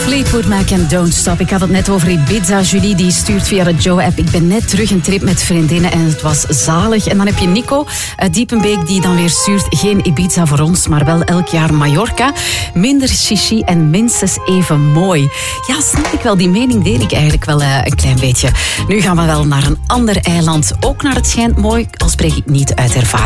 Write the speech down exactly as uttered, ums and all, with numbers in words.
Fleetwood Mac en Don't Stop. Ik had het net over Ibiza. Julie die stuurt via de Joe-app. Ik ben net terug een trip met vriendinnen en het was zalig. En dan heb je Nico uit Diepenbeek die dan weer stuurt. Geen Ibiza voor ons, maar wel elk jaar Mallorca. Minder chichi en minstens even mooi. Ja, snap ik wel. Die mening deel ik eigenlijk wel uh, een klein beetje. Nu gaan we wel naar een ander eiland. Ook naar het schijnt mooi, al spreek ik niet uit ervaring.